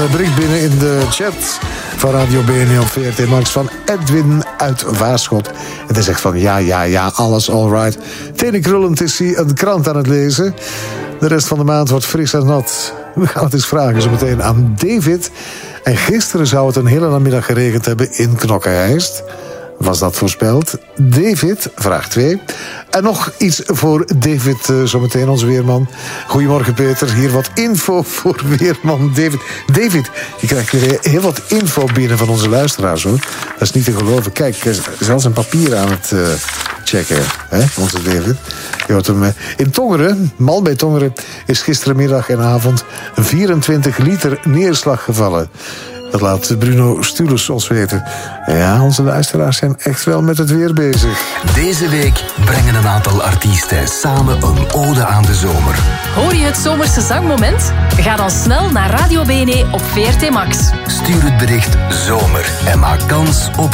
Bericht binnen in de chat van Radio BNE op VRT Max van Edwin uit Vaarschot. En hij zegt van ja, alles alright. Tenenkrullend is hij een krant aan het lezen. De rest van de maand wordt fris en nat. We gaan het eens vragen zo meteen aan David. En gisteren zou het een hele namiddag geregend hebben in Knokke-Heist. Was dat voorspeld? David, vraag 2. En nog iets voor David, zometeen onze weerman. Goedemorgen Peter, hier wat info voor weerman David. David, je krijgt weer heel wat info binnen van onze luisteraars, hoor. Dat is niet te geloven. Kijk, zelfs een papier aan het checken, hè, onze David. Je hoort hem, in Tongeren, mal bij Tongeren, is gisterenmiddag en avond 24 liter neerslag gevallen. Dat laat Bruno Stulus ons weten. Ja, onze luisteraars zijn echt wel met het weer bezig. Deze week brengen een aantal artiesten samen een ode aan de zomer. Hoor je het zomerse zangmoment? Ga dan snel naar Radio BNE op VRT Max. Stuur het bericht zomer en maak kans op